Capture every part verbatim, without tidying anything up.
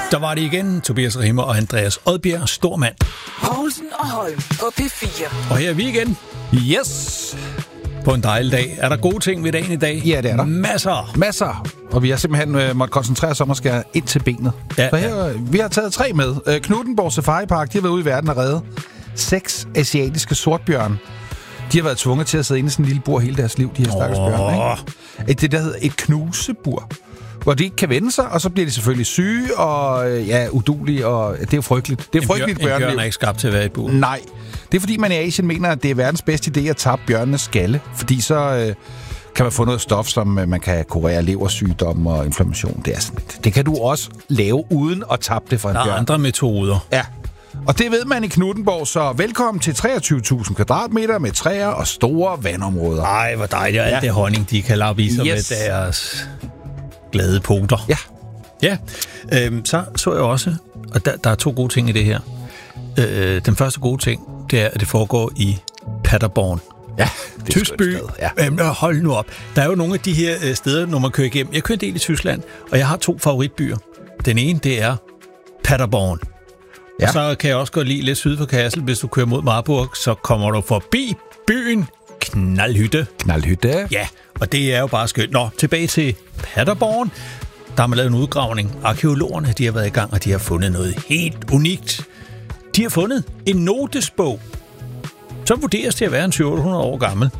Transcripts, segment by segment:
Der var det igen, Tobias Rehmer og Andreas Odbjerg, stormand. Poulsen og Holm på P fire. Og her er vi igen. Yes! På en dejlig dag. Er der gode ting ved dagen i dag? Ja, det er der. Masser. Masser. Og vi har simpelthen øh, måttet koncentrere os om at skære ind til benet. Ja, Så her, ja. vi har taget tre med. Øh, Knuthenborg Safari Park, de har været ude i verden og redde seks asiatiske sortbjørn. De har været tvunget til at sidde inde i sådan en lille bur hele deres liv, de her stakkels Åh. bjørn. Ikke? Det, der hedder et knusebur, hvor de ikke kan vende sig, og så bliver de selvfølgelig syge og øh, ja, udulige, og det er jo frygteligt. Det er En frygteligt bjørn, en børneliv. bjørn er ikke skabt til at være i bur. Nej. Det er fordi, man i Asien mener, at det er verdens bedste idé at tabe bjørnenes skalle, fordi så øh, kan man få noget stof, som øh, man kan kurere leversygdomme og inflammation. Det er sådan lidt. Det kan du også lave uden at tabe det for en Der er bjørn. andre metoder. Ja. Og det ved man i Knuthenborg, så velkommen til treogtyve tusind kvadratmeter med træer og store vandområder. Ej, hvor dejligt. Og alt Ja. det honning, de kan lappe i sig Yes. med deres glade poter. Ja. Ja, øhm, så så jeg også, og der, der er to gode ting i det her. Øh, den første gode ting, det er, at det foregår i Paderborn. Ja, det er Tysk sgu et by. sted, ja. Øhm, hold nu op. Der er jo nogle af de her øh, steder, når man kører igennem. Jeg kører en del i Tyskland, og jeg har to favoritbyer. Den ene, det er Paderborn. Ja. Og så kan jeg også godt lide lidt syd for Kassel. Hvis du kører mod Marburg, så kommer du forbi byen Knaldhytte. Knaldhytte. Ja, og det er jo bare skønt. Nå, tilbage til Paderborn. Der har man lavet en udgravning. Arkeologerne, de har været i gang, og de har fundet noget helt unikt. De har fundet en notesbog, som vurderes til at være en syv hundrede år gammel.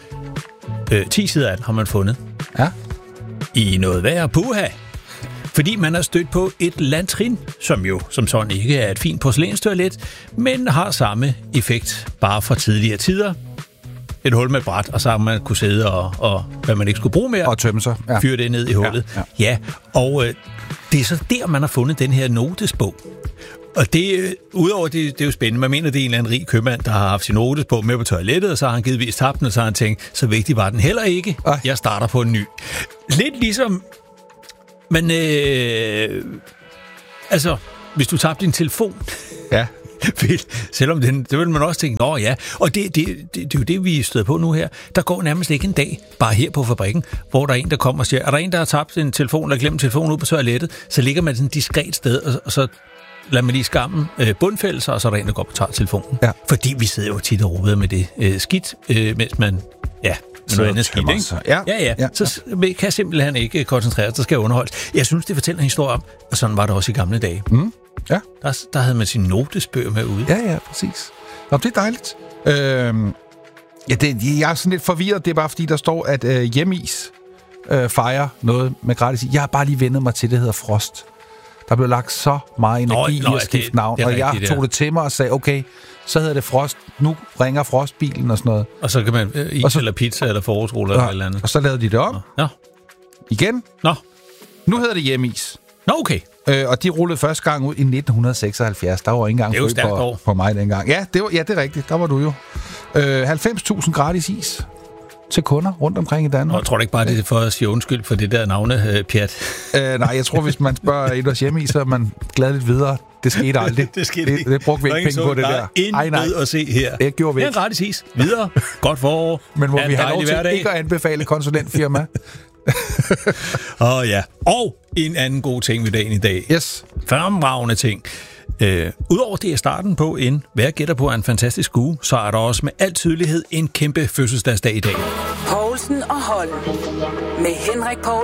Øh, ti sider af den har man fundet. Ja. I noget værre puha. Fordi man har stødt på et lantrin, som jo som sådan ikke er et fint porcelænstoilet, men har samme effekt bare fra tidligere tider. Et hul med et bræt, og så har man kunne sidde og, og hvad man ikke skulle bruge mere, Og tømme sig. Ja. fyre det ned i hullet. Ja, Ja, ja. Og øh, det er så der, man har fundet den her notesbog. Og det, øh, udover det, det er jo spændende. Man mener, det er en eller anden rig købmand, der har haft sin notesbog med på toilettet, og så har han givetvis tabt den, og så har han tænkt, så vigtig var den heller ikke. Ej. Jeg starter på en ny. Lidt ligesom, men øh, altså, hvis du tabte din telefon, Ja. selvom den, det vil man også tænke, nå ja, og det, det, det, det er jo det, vi støder på nu her. Der går nærmest ikke en dag, bare her på fabrikken, hvor der er en, der kommer og siger, er der en, der har tabt en telefon, eller glemt telefonen ud på toilettet, så ligger man sådan et diskret sted, og, og så lader man lige skammen øh, bundfælde sig, og så er der en, der går og tager telefonen. Ja. Fordi vi sidder jo tit og roder med det øh, skidt, øh, mens man, ja, med noget andet skidt, tømmer ikke? sig. Ja. Ja, ja, Ja. så kan jeg simpelthen ikke koncentrere sig, der skal underholdes. Jeg synes, det fortæller en historie om, og sådan var det også i gamle dage. Mm. Ja. Der, der havde man sin notesbøger med ude. Ja, ja, præcis. Nå, det er dejligt. Øhm, ja, det, jeg er sådan lidt forvirret. Det er bare fordi, der står, at øh, Hjemmeis øh, fejrer noget med gratis. Jeg har bare lige vendet mig til, det hedder Frost. Der blev lagt så meget energi Nå, nå, i at det- skifte navn, det er og jeg rigtigt, tog ja. det til mig og sagde, okay, så hedder det Frost. Nu ringer Frostbilen og sådan noget. Og så kan man øh, is Og så- eller pizza eller forårsrulle eller et eller andet. Og så lavede de det om Nå, igen. nå, Nu hedder det Hjemmeis. nå okay. Øh, og de rullede første gang ud i nitten seksoghalvfjerds. Der var ikke engang Det er jo født stærkt på, år. på mig dengang. Ja, det var, ja, det er rigtigt. Der var du jo. Øh, halvfems tusind gratis is til kunder rundt omkring i Danmark. Og jeg tror da ikke bare, det er for at sige undskyld for det der navne, øh, pjat. Øh, nej, jeg tror, hvis man spørger et års hjemme i, så er man glad lidt videre. Det skete aldrig. Det skete det, ikke. det brugte vi ikke penge på, det der. Ej, nej. at se her. Det gjorde vi Det ikke. er gratis is. Videre. Godt forår. Men må Ha' en vi have lov dejlig til hverdag. ikke at anbefale konsulentfirma? Åh oh, ja. Og en anden god ting ved dagen i dag. Yes. Fremragende ting. Øh, Udover det er starten på en, hvad jeg gætter på, er en fantastisk uge, så er der også med al tydelighed en kæmpe fødselsdagsdag i dag. Poulsen og Holm. Med Henrik Poulsen